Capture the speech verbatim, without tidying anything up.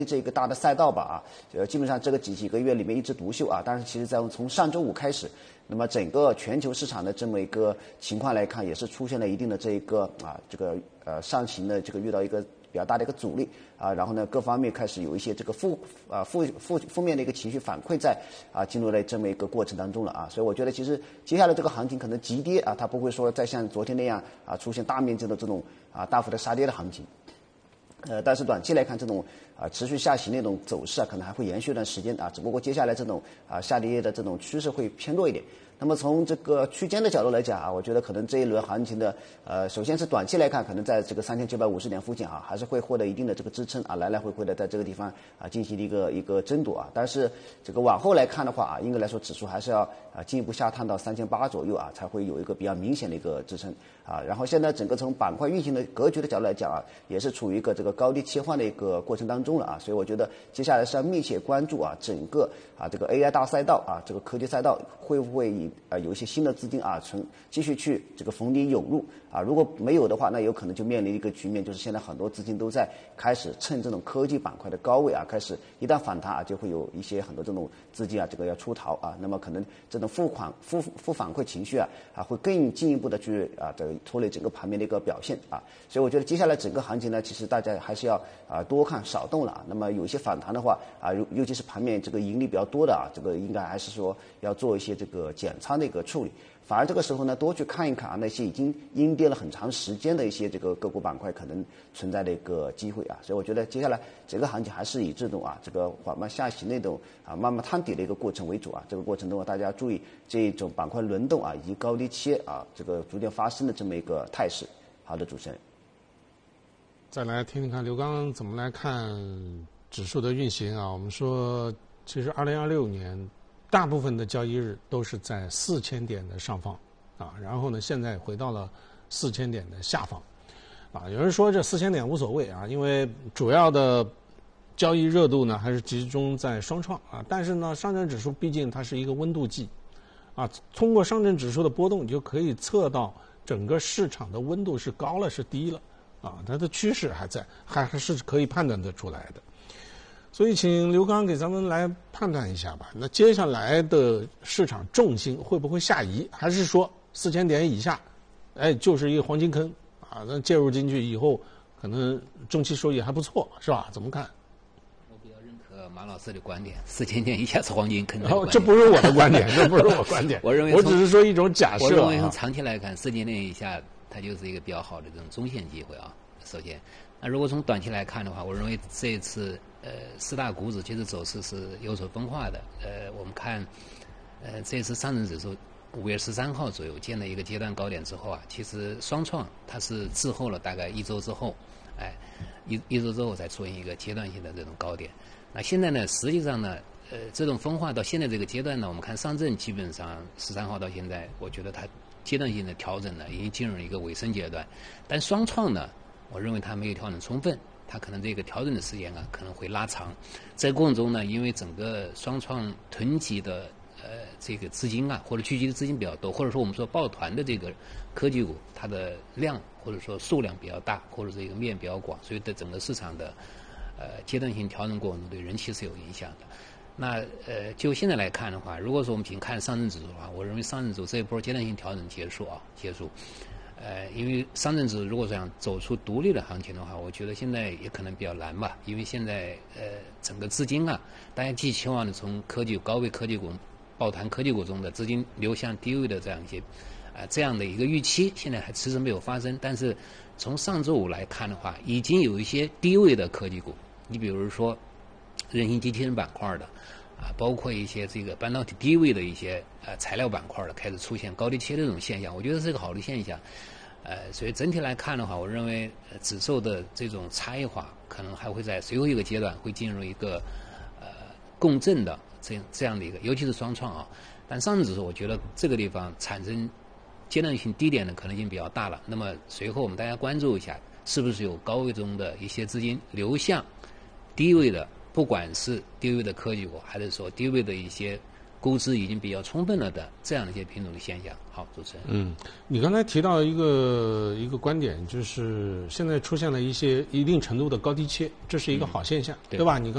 这个大的赛道吧啊，呃，基本上这个几几个月里面一枝独秀啊。但是其实在从上周五开始，那么整个全球市场的这么一个情况来看，也是出现了一定的这个啊这个呃上行的这个遇到一个比较大的一个阻力啊。然后呢，各方面开始有一些这个负啊负负负面的一个情绪反馈在啊进入了这么一个过程当中了啊。所以我觉得其实接下来这个行情可能急跌啊，它不会说再像昨天那样啊出现大面积的这种啊大幅的杀跌的行情。呃，但是短期来看，这种啊、呃、持续下行的那种走势啊，可能还会延续一段时间啊。只不过接下来这种啊、呃、下跌的这种趋势会偏弱一点。那么从这个区间的角度来讲啊，我觉得可能这一轮行情的呃，首先是短期来看，可能在这个三千九百五十点附近啊，还是会获得一定的这个支撑啊，来来回回的在这个地方啊进行一个一个争夺啊。但是这个往后来看的话啊，应该来说指数还是要啊进一步下探到三千八左右啊，才会有一个比较明显的一个支撑啊。然后现在整个从板块运行的格局的角度来讲啊，也是处于一个这个高低切换的一个过程当中了啊。所以我觉得接下来是要密切关注啊整个啊这个 A I 大赛道啊这个科技赛道会不会以啊有一些新的资金啊从继续去这个逢低涌入啊。如果没有的话，那有可能就面临一个局面，就是现在很多资金都在开始趁这种科技板块的高位啊，开始一旦反弹啊，就会有一些很多这种资金啊这个要出逃啊。那么可能这种负款负负反馈情绪啊啊会更进一步的去啊这个拖累整个盘面的一个表现啊。所以我觉得接下来整个行情呢，其实大家还是要啊多看少动了啊。那么有一些反弹的话啊，尤尤其是盘面这个盈利比较多的啊，这个应该还是说要做一些这个减仓的一个处理。反而这个时候呢，多去看一看啊，那些已经阴跌了很长时间的一些这个个股板块可能存在的一个机会啊。所以我觉得接下来整个行情还是以这种啊这个缓慢下行那种啊慢慢探底的一个过程为主啊。这个过程中大家注意这种板块轮动啊以及高低切啊这个逐渐发生的这么一个态势。好的，主持人。 再来听听看刘刚怎么来看指数的运行啊。我们说，其实二零二六年大部分的交易日都是在四千点的上方啊，然后呢，现在回到了四千点的下方啊。有人说这四千点无所谓啊，因为主要的交易热度呢还是集中在双创啊。但是呢，上证指数毕竟它是一个温度计啊，通过上证指数的波动，你就可以测到整个市场的温度是高了是低了啊，它的趋势还在，还还是可以判断得出来的。所以，请刘刚给咱们来判断一下吧。那接下来的市场重心会不会下移，还是说四千点以下，哎，就是一个黄金坑啊？那介入进去以后，可能中期收益还不错，是吧？怎么看？ 我比较认可马老师的观点，四千点以下是黄金坑。 哦，这不是我的观点，这不是我观点。 我认为我只是说一种假设、啊。 我认为从长期来看，四千点以下它就是一个比较好的这种中线机会啊。首先，那如果从短期来看的话，我认为这一次。呃，四大股指其实走势是有所分化的。呃，我们看，呃，这次上证指数五月十三号左右见了一个阶段高点之后啊，其实双创它是滞后了大概一周之后，哎，一一周之后才出现一个阶段性的这种高点。那现在呢，实际上呢，呃，这种分化到现在这个阶段呢，我们看上证基本上十三号到现在，我觉得它阶段性的调整呢，已经进入了一个尾声阶段。但双创呢，我认为它没有调整充分。它可能这个调整的时间啊可能会拉长，在过程中呢，因为整个双创囤积的呃这个资金啊，或者聚集的资金比较多，或者说我们说抱团的这个科技股，它的量或者说数量比较大，或者这个面比较广，所以对整个市场的呃阶段性调整过程中对人气是有影响的。那呃就现在来看的话，如果说我们仅看上证指数的话，我认为上证指数这一波阶段性调整结束啊结束。呃，因为上证指数如果想走出独立的行情的话，我觉得现在也可能比较难吧。因为现在呃整个资金啊，大家寄期望的从科技高位科技股、抱团科技股中的资金流向低位的这样一些啊、呃、这样的一个预期，现在还迟迟没有发生。但是从上周五来看的话，已经有一些低位的科技股，你比如说人形机器人板块的。啊，包括一些这个半导体低位的一些呃材料板块的开始出现高低切的这种现象，我觉得是个好的现象。呃，所以整体来看的话，我认为、呃、指数的这种差异化可能还会在随后一个阶段会进入一个呃共振的这样这样的一个，尤其是双创啊。但上证指数我觉得这个地方产生阶段性低点的可能性比较大了。那么随后我们大家关注一下，是不是有高位中的一些资金流向低位的。不管是低位的科技股，还是说低位的一些估值已经比较充分了的这样的一些品种的现象。好，主持人。 嗯，你刚才提到一个一个观点，就是现在出现了一些一定程度的高低切，这是一个好现象， 嗯、对, 对吧？你刚